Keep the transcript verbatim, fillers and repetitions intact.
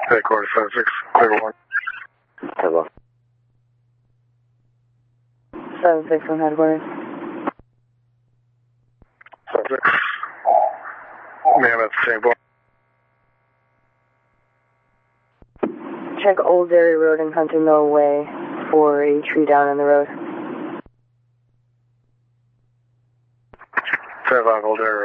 Headquarters seven six, clear one. Hello. seven six from headquarters. seven six. Ma'am at the same point. Check Old Dairy Road and Hunter Mill Way for a tree down in the road. seven five Old Air Road.